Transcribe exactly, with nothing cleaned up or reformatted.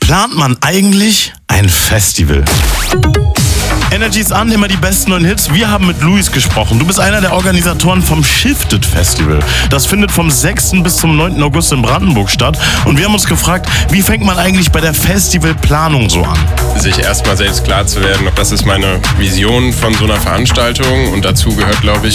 plant man eigentlich ein Festival? Energy ist an, immer die besten neuen Hits. Wir haben mit Luis gesprochen. Du bist einer der Organisatoren vom Shifted Festival. Das findet vom sechsten bis zum neunten August in Brandenburg statt. Und wir haben uns gefragt, wie fängt man eigentlich bei der Festivalplanung so an? Sich erstmal selbst klar zu werden, das ist meine Vision von so einer Veranstaltung. Und dazu gehört, glaube ich,